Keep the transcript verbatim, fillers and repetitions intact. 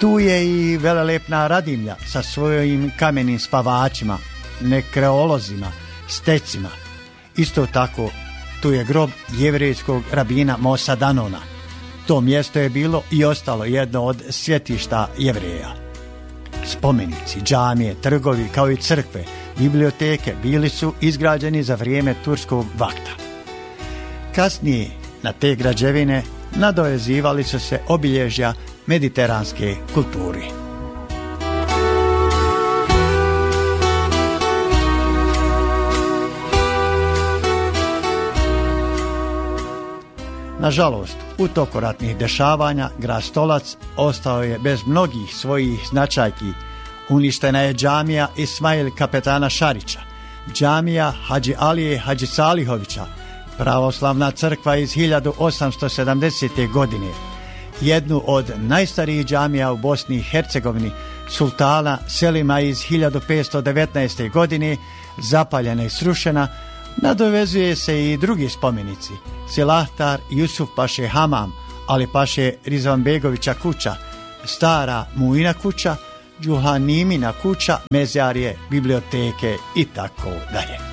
Tu je i velelepna Radimlja sa svojim kamenim spavačima, nekreolozima, stecima. Isto tako, tu je grob jevrejskog rabina Mosa Danona. To mjesto je bilo i ostalo jedno od svjetišta Jevreja. Spomenici, džamije, trgovi kao i crkve, biblioteke bili su izgrađeni za vrijeme turskog vakta. Kasnije na te građevine nadovezivali su se obilježja mediteranske kulture. Nažalost, u toku ratnih dešavanja grad Stolac ostao je bez mnogih svojih značajki. Uništena je džamija Ismail kapetana Šarića, džamija Hadži Alije Hadži Salihovića, pravoslavna crkva iz hiljadu osamsto sedamdesete. godine, jednu od najstarijih džamija u Bosni i Hercegovini, sultana Selima iz hiljadu petsto devetnaeste. godine, zapaljena i srušena. Nadovezuje se i drugi spomenici, Silahtar Jusuf Paše Hamam, Ali Paše Rizvanbegovića kuća, stara Muina kuća, Džuhanimina kuća, mezarje, biblioteke i tako dalje.